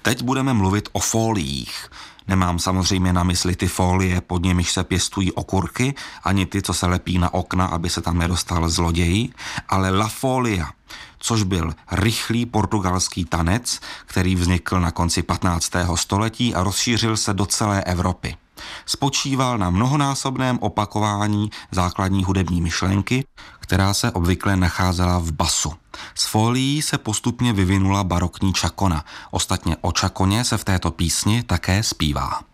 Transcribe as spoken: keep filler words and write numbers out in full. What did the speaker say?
Teď budeme mluvit o fóliích. Nemám samozřejmě na mysli ty fólie, pod nimiž se pěstují okurky, ani ty, co se lepí na okna, aby se tam nedostal zloděj, ale la folia, což byl rychlý portugalský tanec, který vznikl na konci patnáctého století a rozšířil se do celé Evropy. Spočíval na mnohonásobném opakování základní hudební myšlenky, která se obvykle nacházela v basu. Z fólií se postupně vyvinula barokní čakona. Ostatně o čakoně se v této písni také zpívá.